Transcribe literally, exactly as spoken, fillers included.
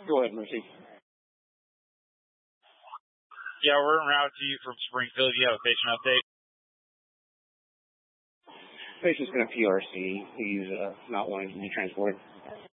Go ahead, Mercy. Yeah, we're en route to you from Springfield. You have a patient update? Patient's going to P R C. He's uh, not wanting to be transported.